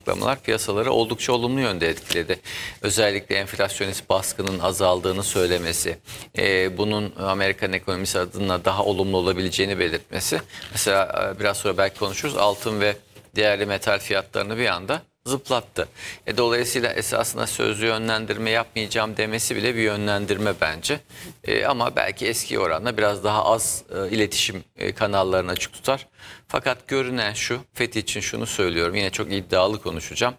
açıklamalar piyasaları oldukça olumlu yönde etkiledi. Özellikle enflasyonist baskının azaldığını söylemesi, bunun Amerikan ekonomisi adına daha olumlu olabileceğini belirtmesi. Mesela biraz sonra belki konuşuruz, altın ve değerli metal fiyatlarını bir anda zıplattı. Dolayısıyla esasında sözlü yönlendirme yapmayacağım demesi bile bir yönlendirme bence. Ama belki eski oranla biraz daha az iletişim kanallarını açık tutar. Fakat görünen şu, FED için şunu söylüyorum, yine çok iddialı konuşacağım.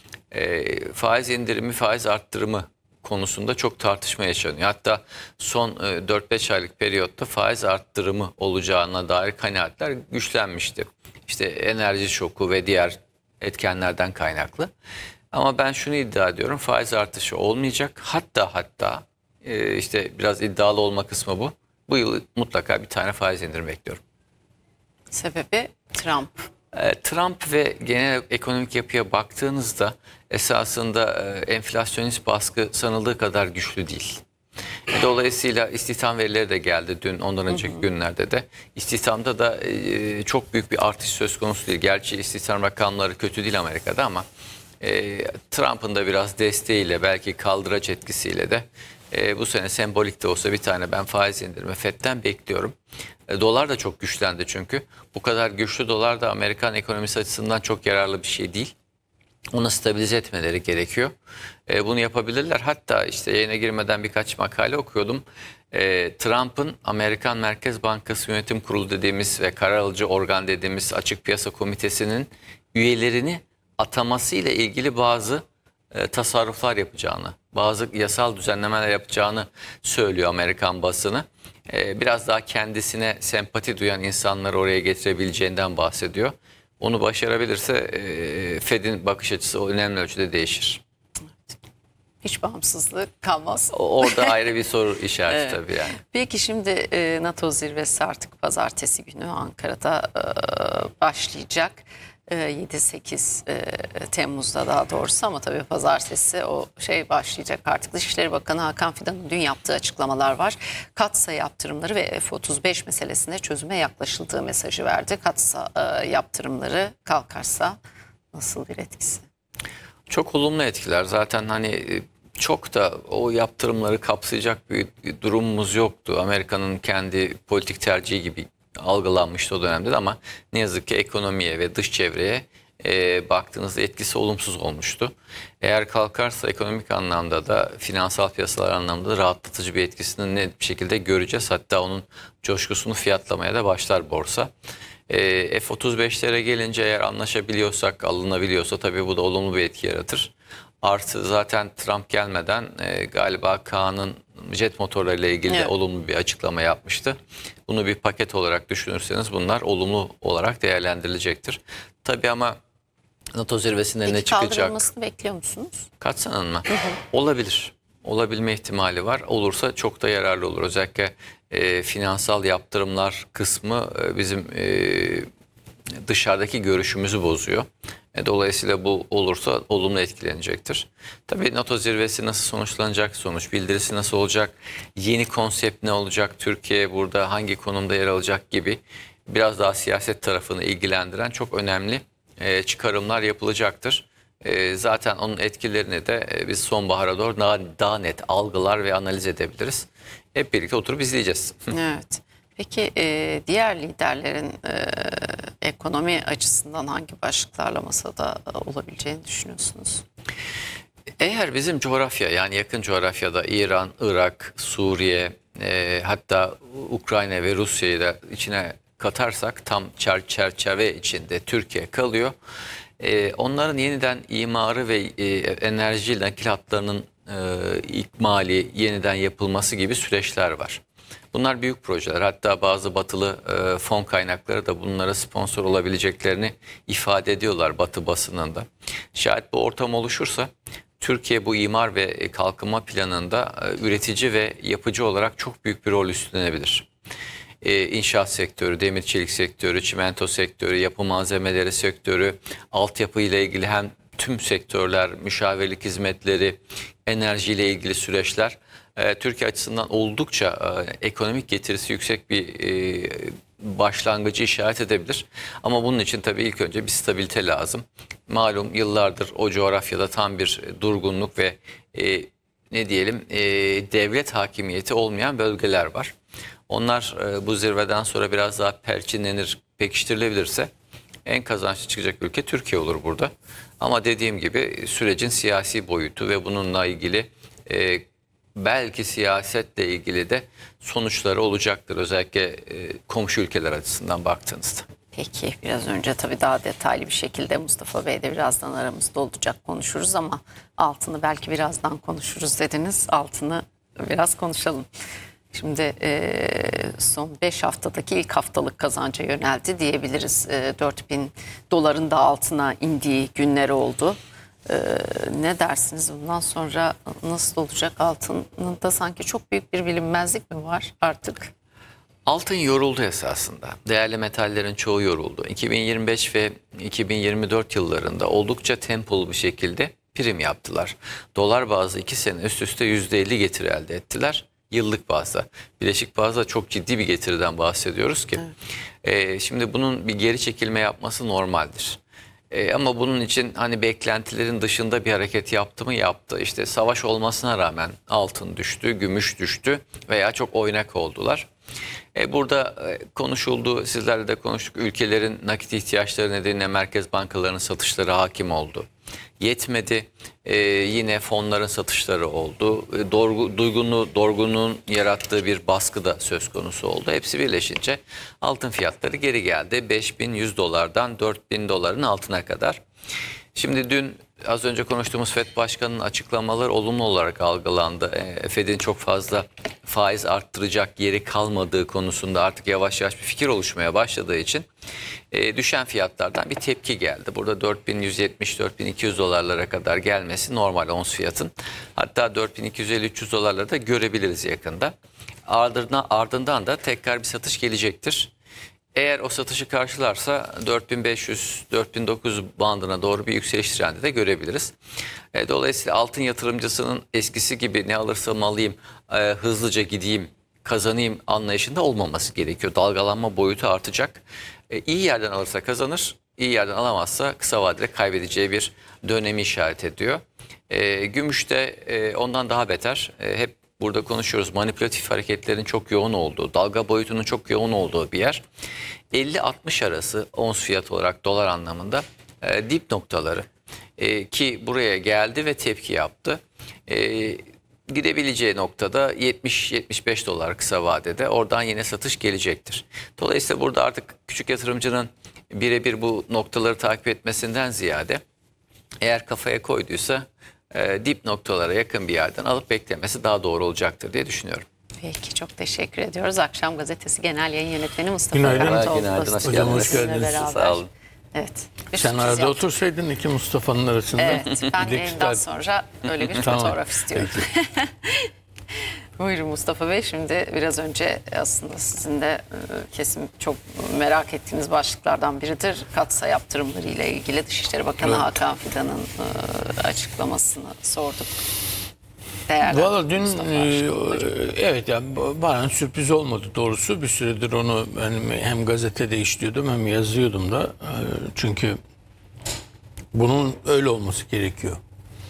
Faiz indirimi, faiz arttırımı konusunda çok tartışma yaşanıyor. Hatta son 4-5 aylık periyotta faiz arttırımı olacağına dair kanaatler güçlenmişti. İşte enerji şoku ve diğer etkenlerden kaynaklı. Ama ben şunu iddia ediyorum, faiz artışı olmayacak. Hatta işte biraz iddialı olma kısmı bu. Bu yıl mutlaka bir tane faiz indirimi bekliyorum. Sebebi Trump. Trump ve genel ekonomik yapıya baktığınızda esasında enflasyonist baskı sanıldığı kadar güçlü değil. Dolayısıyla istihdam verileri de geldi dün, ondan önceki günlerde de. İstihdamda da çok büyük bir artış söz konusu değil. Gerçi istihdam rakamları kötü değil Amerika'da ama Trump'ın da biraz desteğiyle, belki kaldıraç etkisiyle de bu sene sembolik de olsa bir tane ben faiz indirimi FED'den bekliyorum. Dolar da çok güçlendi çünkü. Bu kadar güçlü dolar da Amerikan ekonomisi açısından çok yararlı bir şey değil. Onu stabilize etmeleri gerekiyor. Bunu yapabilirler. Hatta işte yayına girmeden birkaç makale okuyordum. Trump'ın Amerikan Merkez Bankası Yönetim Kurulu dediğimiz ve karar alıcı organ dediğimiz Açık Piyasa Komitesi'nin üyelerini ataması ile ilgili bazı tasarruflar yapacağını, bazı yasal düzenlemeler yapacağını söylüyor Amerikan basını. Biraz daha kendisine sempati duyan insanları oraya getirebileceğinden bahsediyor. Onu başarabilirse FED'in bakış açısı önemli ölçüde değişir. Hiç bağımsızlığı kalmaz. Orada ayrı bir soru işareti Evet. tabii yani. Peki şimdi NATO zirvesi artık pazartesi günü Ankara'da başlayacak. 7-8 Temmuz'da daha doğrusu, ama tabii pazartesi o şey başlayacak artık. Dışişleri Bakanı Hakan Fidan'ın dün yaptığı açıklamalar var. Katsayı yaptırımları ve F-35 meselesinde çözüme yaklaşıldığı mesajı verdi. Katsayı yaptırımları kalkarsa nasıl bir etkisi? Çok olumlu etkiler. Zaten hani çok da o yaptırımları kapsayacak bir durumumuz yoktu. Amerika'nın kendi politik tercihi gibi algılanmıştı o dönemde de, ama ne yazık ki ekonomiye ve dış çevreye baktığınızda etkisi olumsuz olmuştu. Eğer kalkarsa ekonomik anlamda da finansal piyasalar anlamda da rahatlatıcı bir etkisini net bir şekilde göreceğiz. Hatta onun coşkusunu fiyatlamaya da başlar borsa. F-35'lere gelince eğer anlaşabiliyorsak, alınabiliyorsa tabii bu da olumlu bir etki yaratır. Artı zaten Trump gelmeden galiba Kaan'ın jet motorlarıyla ilgili de olumlu bir açıklama yapmıştı. Bunu bir paket olarak düşünürseniz bunlar olumlu olarak değerlendirilecektir. Tabii ama NATO zirvesinde Peki ne çıkacak? kaldırılmasını bekliyor musunuz? Katsayının mı? Olabilir. Olabilme ihtimali var. Olursa çok da yararlı olur. Özellikle finansal yaptırımlar kısmı bizim dışarıdaki görüşümüzü bozuyor. Dolayısıyla bu olursa olumlu etkilenecektir. Tabii NATO zirvesi nasıl sonuçlanacak, sonuç bildirisi nasıl olacak, yeni konsept ne olacak, Türkiye burada hangi konumda yer alacak gibi biraz daha siyaset tarafını ilgilendiren çok önemli çıkarımlar yapılacaktır. Zaten onun etkilerini de biz sonbahara doğru daha net algılar ve analiz edebiliriz. Hep birlikte oturup izleyeceğiz. Evet. Peki diğer liderlerin ekonomi açısından hangi başlıklarla masada olabileceğini düşünüyorsunuz? Eğer bizim coğrafya, yani yakın coğrafyada İran, Irak, Suriye, hatta Ukrayna ve Rusya'yı da içine katarsak tam çerçeve içinde Türkiye kalıyor. Onların yeniden imarı ve enerji nakil hatlarının ikmali, yeniden yapılması gibi süreçler var. Bunlar büyük projeler. Hatta bazı batılı fon kaynakları da bunlara sponsor olabileceklerini ifade ediyorlar Batı basınında. Şayet bu ortam oluşursa Türkiye bu imar ve kalkınma planında üretici ve yapıcı olarak çok büyük bir rol üstlenebilir. İnşaat sektörü, demir çelik sektörü, çimento sektörü, yapı malzemeleri sektörü, altyapı ile ilgili hem tüm sektörler, müşavirlik hizmetleri, enerjiyle ilgili süreçler Türkiye açısından oldukça ekonomik getirisi yüksek bir başlangıcı işaret edebilir. Ama bunun için tabii ilk önce bir stabilite lazım. Malum yıllardır o coğrafyada tam bir durgunluk ve ne diyelim devlet hakimiyeti olmayan bölgeler var. Onlar bu zirveden sonra biraz daha perçinlenir, pekiştirilebilirse en kazançlı çıkacak ülke Türkiye olur burada. Ama dediğim gibi sürecin siyasi boyutu ve bununla ilgili belki siyasetle ilgili de sonuçları olacaktır. Özellikle komşu ülkeler açısından baktığınızda. Peki biraz önce tabii daha detaylı bir şekilde Mustafa Bey de birazdan aramızda olacak, konuşuruz ama altını belki birazdan konuşuruz dediniz. Altını biraz konuşalım. Şimdi son 5 haftadaki ilk haftalık kazanca yöneldi diyebiliriz. 4.000 doların da altına indiği günler oldu. Ne dersiniz bundan sonra nasıl olacak? Altında sanki çok büyük bir bilinmezlik mi var artık? Altın yoruldu esasında. Değerli metallerin çoğu yoruldu. 2025 ve 2024 yıllarında oldukça tempolu bir şekilde prim yaptılar. Dolar bazlı 2 sene üst üste %50 getiri elde ettiler. Yıllık bazda. Bileşik bazda çok ciddi bir getiriden bahsediyoruz ki. Evet. Şimdi bunun bir geri çekilme yapması normaldir. Ama bunun için hani beklentilerin dışında bir hareket yaptı mı yaptı. İşte savaş olmasına rağmen altın düştü, gümüş düştü veya çok oynak oldular. Burada konuşuldu, sizlerle de konuştuk. Ülkelerin nakit ihtiyaçları nedeniyle merkez bankalarının satışları hakim oldu. Yetmedi, yine fonların satışları oldu. Dorgunluğun yarattığı bir baskı da söz konusu oldu. Hepsi birleşince altın fiyatları geri geldi. 5.100 dolardan 4.000 doların altına kadar. Şimdi dün az önce konuştuğumuz FED Başkanı'nın açıklamaları olumlu olarak algılandı. FED'in çok fazla faiz arttıracak yeri kalmadığı konusunda artık yavaş yavaş bir fikir oluşmaya başladığı için düşen fiyatlardan bir tepki geldi. Burada 4.170-4.200 dolarlara kadar gelmesi normal ons fiyatın. Hatta 4.250-300 dolarları da görebiliriz yakında. Ardından da tekrar bir satış gelecektir. Eğer o satışı karşılarsa 4500-4900 bandına doğru bir yükseliş trendi de görebiliriz. Dolayısıyla altın yatırımcısının eskisi gibi ne alırsam alayım, hızlıca gideyim, kazanayım anlayışında olmaması gerekiyor. Dalgalanma boyutu artacak. İyi yerden alırsa kazanır, iyi yerden alamazsa kısa vadede kaybedeceği bir dönemi işaret ediyor. Gümüşte ondan daha beter. Hep burada konuşuyoruz, manipülatif hareketlerin çok yoğun olduğu, dalga boyutunun çok yoğun olduğu bir yer. 50-60 arası ons fiyat olarak dolar anlamında dip noktaları ki buraya geldi ve tepki yaptı. Gidebileceği noktada 70-75 dolar kısa vadede, oradan yine satış gelecektir. Dolayısıyla burada artık küçük yatırımcının birebir bu noktaları takip etmesinden ziyade eğer kafaya koyduysa dip noktalara yakın bir yerden alıp beklemesi daha doğru olacaktır diye düşünüyorum. Peki çok teşekkür ediyoruz. Akşam Gazetesi Genel Yayın Yönetmeni Mustafa Günaydın. Karatoğlu. Günaydın, hoş Hocam geldiniz. hoş geldiniz. Beraber. Sağ olun. Evet. bir Sen sürpriz arada yaptık. otursaydın iki Mustafa'nın arasında. Evet, ben birlik yayından tutar. sonra öyle bir Tamam. fotoğraf istiyorum. Buyurun Mustafa Bey. Şimdi biraz önce aslında sizin de kesin çok merak ettiğiniz başlıklardan biridir. Katsayı yaptırımları ile ilgili Dışişleri Bakanı Evet. Hakan Fidan'ın açıklamasını sorduk. Valla dün Mustafa Buyurun. evet yani bana sürpriz olmadı doğrusu. Bir süredir onu ben hem gazetede işliyordum hem yazıyordum da. Çünkü bunun öyle olması gerekiyor.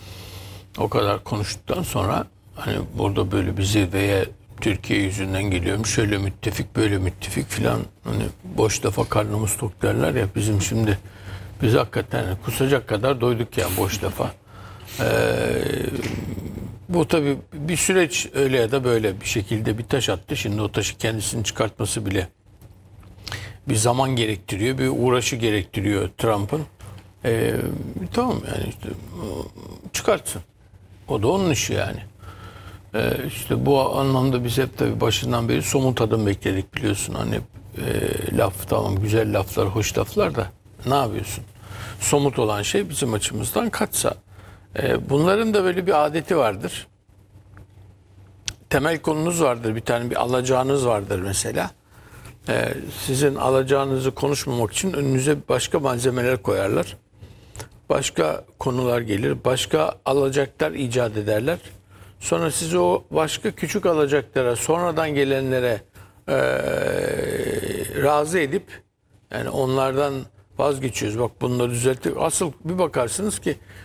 O kadar konuştuktan sonra hani burada böyle bir zirveye Türkiye yüzünden geliyorum. Şöyle müttefik böyle müttefik filan, hani boş lafa karnımız tok derler ya, bizim şimdi biz hakikaten kusacak kadar doyduk ya boş lafa. Bu tabii bir süreç, öyle ya da böyle bir şekilde bir taş attı. Şimdi o taşı kendisini çıkartması bile bir zaman gerektiriyor, bir uğraşı gerektiriyor Trump'ın. Tamam yani işte çıkartsın. O da onun işi yani. İşte bu anlamda biz hep tabii başından beri somut adım bekledik, biliyorsun. Hani laf tamam, güzel laflar, hoş laflar da ne yapıyorsun? Somut olan şey bizim açımızdan kaçsa. Bunların da böyle bir adeti vardır. Temel konunuz vardır, bir tane bir alacağınız vardır mesela. Sizin alacağınızı konuşmamak için önünüze başka malzemeler koyarlar. Başka konular gelir, başka alacaklar icat ederler. Sonra siz o başka küçük alacaklara, sonradan gelenlere razı edip yani onlardan vazgeçiyoruz. Bak bunları düzelttik. Asıl bir bakarsınız ki